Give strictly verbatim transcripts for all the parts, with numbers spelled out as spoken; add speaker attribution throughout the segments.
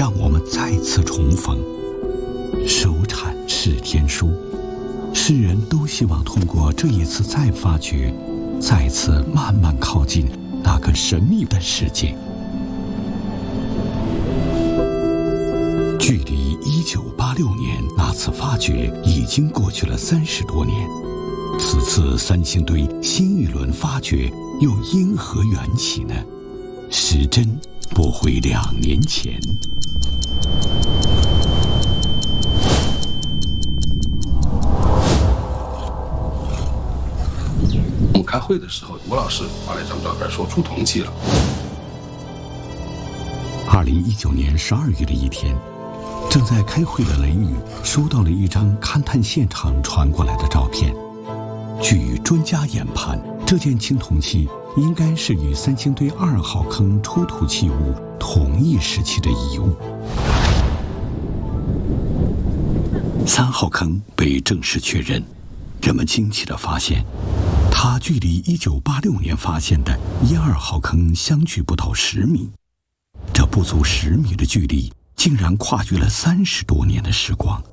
Speaker 1: 让我们再次重逢。首产是天书，世人都希望通过这一次再发掘，再次慢慢靠近那个神秘的世界。距离一九八六年那次发掘已经过去了三十多年，此次三星堆新一轮发掘又因何缘起呢？时针拨回两年前。
Speaker 2: 我们开会的时候，吴老师发了一张照片，说出铜器了。
Speaker 1: 二零一九年十二月的一天，正在开会的雷雨收到了一张勘探现场传过来的照片。据专家研判，这件青铜器应该是与三星堆二号坑出土器物同一时期的遗物。三号坑被正式确认，人们惊奇地发现，它距离一九八六年发现的一二号坑相距不到十米，这不足十米的距离竟然跨越了三十多年的时光。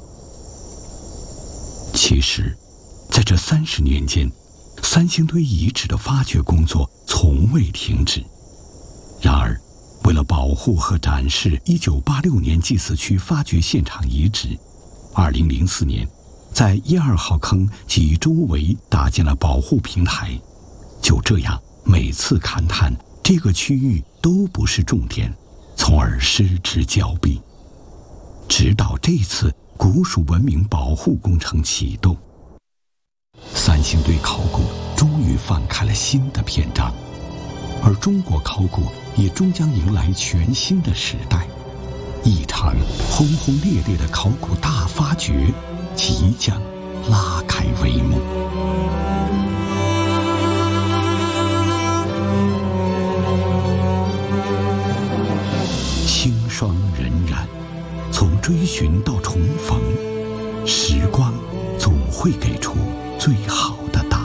Speaker 1: 其实，在这三十年间，三星堆遗址的发掘工作从未停止。然而，为了保护和展示一九八六年祭祀区发掘现场遗址，二零零四年，在一二号坑及周围搭建了保护平台。就这样，每次勘探这个区域都不是重点，从而失之交臂。直到这次古蜀文明保护工程启动，三星堆考古终于翻开了新的篇章，而中国考古也终将迎来全新的时代。一场轰轰烈烈的考古大发掘即将拉开帷幕。清霜荏苒，从追寻到重逢，时光总会给出最好